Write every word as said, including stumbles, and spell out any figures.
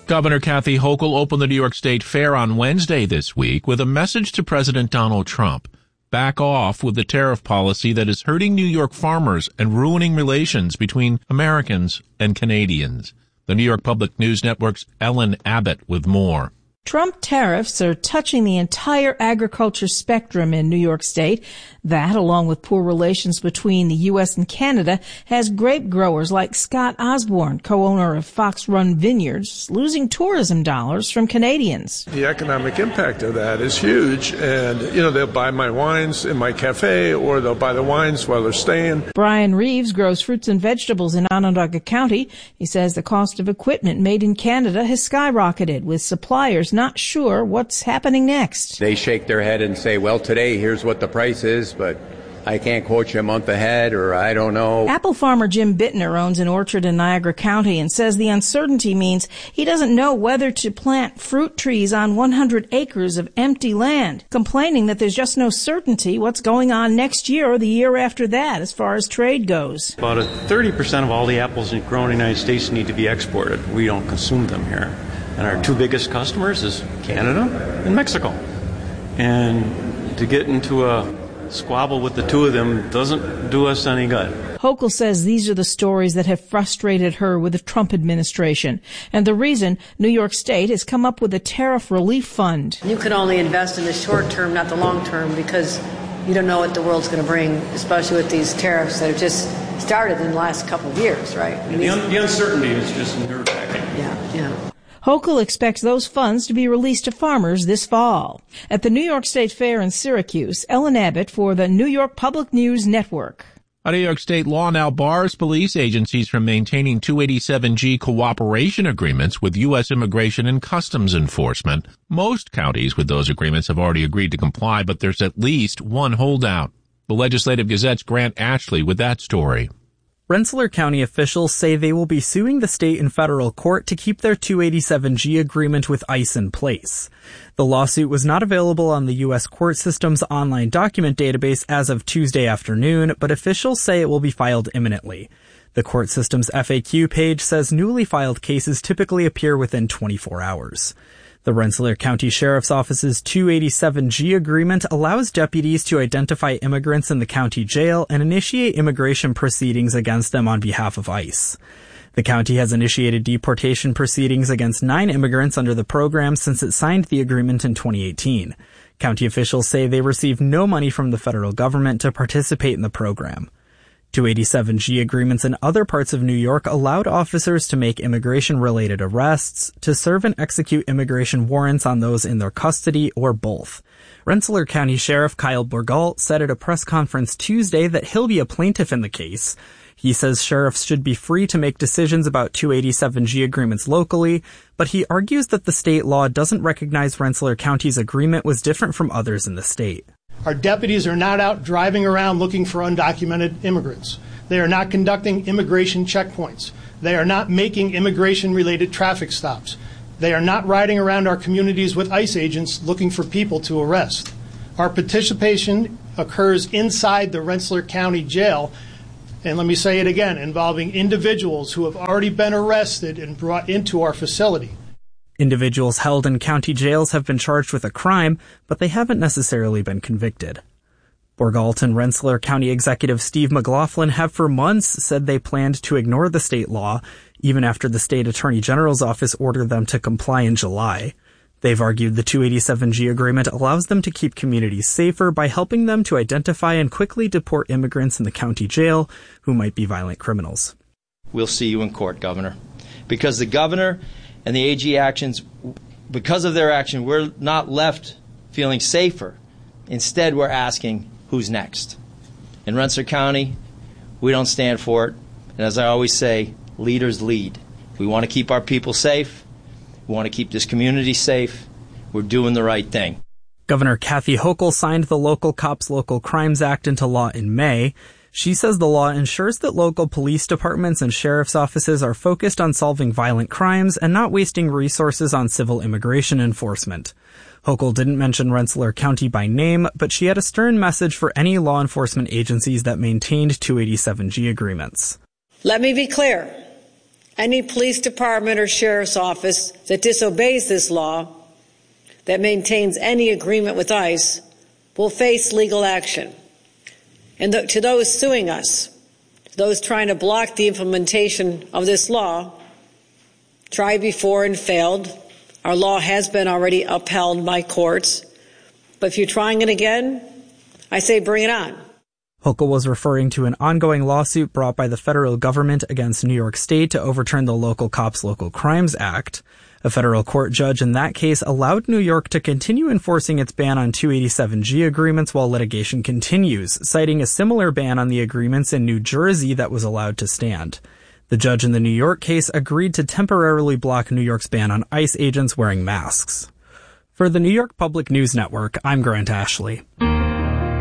Governor Kathy Hochul opened the New York State Fair on Wednesday this week with a message to President Donald Trump. Back off with the tariff policy that is hurting New York farmers and ruining relations between Americans and Canadians. The New York Public News Network's Ellen Abbott with more. Trump tariffs are touching the entire agriculture spectrum in New York State. That, along with poor relations between the U S and Canada, has grape growers like Scott Osborne, co-owner of Fox Run Vineyards, losing tourism dollars from Canadians. The economic impact of that is huge. And, you know, they'll buy my wines in my cafe, or they'll buy the wines while they're staying. Brian Reeves grows fruits and vegetables in Onondaga County. He says the cost of equipment made in Canada has skyrocketed, with suppliers not sure what's happening next. They shake their head and say, well, today, here's what the price is, but I can't quote you a month ahead, or I don't know. Apple farmer Jim Bittner owns an orchard in Niagara County and says the uncertainty means he doesn't know whether to plant fruit trees on one hundred acres of empty land, complaining that there's just no certainty what's going on next year or the year after that as far as trade goes. About a thirty percent of all the apples grown in the United States need to be exported. We don't consume them here. And our two biggest customers is Canada and Mexico. And to get into a squabble with the two of them doesn't do us any good. Hochul says these are the stories that have frustrated her with the Trump administration. And the reason New York State has come up with a tariff relief fund. You can only invest in the short term, not the long term, because you don't know what the world's going to bring, especially with these tariffs that have just started in the last couple of years, right? I mean, the, un- the uncertainty is just nerve-wracking. Yeah, yeah. Hochul expects those funds to be released to farmers this fall. At the New York State Fair in Syracuse, Ellen Abbott for the New York Public News Network. A New York State law now bars police agencies from maintaining two eighty-seven G cooperation agreements with U S Immigration and Customs Enforcement. Most counties with those agreements have already agreed to comply, but there's at least one holdout. The Legislative Gazette's Grant Ashley with that story. Rensselaer County officials say they will be suing the state in federal court to keep their two eighty-seven G agreement with ICE in place. The lawsuit was not available on the U S court system's online document database as of Tuesday afternoon, but officials say it will be filed imminently. The court system's F A Q page says newly filed cases typically appear within twenty-four hours. The Rensselaer County Sheriff's Office's two eighty-seven G agreement allows deputies to identify immigrants in the county jail and initiate immigration proceedings against them on behalf of ICE. The county has initiated deportation proceedings against nine immigrants under the program since it signed the agreement in twenty eighteen. County officials say they receive no money from the federal government to participate in the program. two eighty-seven G agreements in other parts of New York allowed officers to make immigration-related arrests, to serve and execute immigration warrants on those in their custody, or both. Rensselaer County Sheriff Kyle Borgault said at a press conference Tuesday that he'll be a plaintiff in the case. He says sheriffs should be free to make decisions about two eighty-seven G agreements locally, but he argues that the state law doesn't recognize Rensselaer County's agreement was different from others in the state. Our deputies are not out driving around looking for undocumented immigrants. They are not conducting immigration checkpoints. They are not making immigration-related traffic stops. They are not riding around our communities with ICE agents looking for people to arrest. Our participation occurs inside the Rensselaer County Jail, and let me say it again, involving individuals who have already been arrested and brought into our facility. Individuals held in county jails have been charged with a crime, but they haven't necessarily been convicted. Borgault and Rensselaer County Executive Steve McLaughlin have for months said they planned to ignore the state law, even after the state attorney general's office ordered them to comply in July. They've argued the two eighty-seven G agreement allows them to keep communities safer by helping them to identify and quickly deport immigrants in the county jail who might be violent criminals. We'll see you in court, Governor, because the governor and the A G actions, because of their action, we're not left feeling safer. Instead, we're asking, who's next? In Rensselaer County, we don't stand for it. And as I always say, leaders lead. We want to keep our people safe. We want to keep this community safe. We're doing the right thing. Governor Kathy Hochul signed the Local Cops Local Crimes Act into law in May. She says the law ensures that local police departments and sheriff's offices are focused on solving violent crimes and not wasting resources on civil immigration enforcement. Hochul didn't mention Rensselaer County by name, but she had a stern message for any law enforcement agencies that maintained two eighty-seven G agreements. Let me be clear. Any police department or sheriff's office that disobeys this law, that maintains any agreement with ICE, will face legal action. And th- to those suing us, to those trying to block the implementation of this law, tried before and failed. Our law has been already upheld by courts. But if you're trying it again, I say bring it on. Hochul was referring to an ongoing lawsuit brought by the federal government against New York State to overturn the Local Cops Local Crimes Act. A federal court judge in that case allowed New York to continue enforcing its ban on two eighty-seven G agreements while litigation continues, citing a similar ban on the agreements in New Jersey that was allowed to stand. The judge in the New York case agreed to temporarily block New York's ban on ICE agents wearing masks. For the New York Public News Network, I'm Grant Ashley.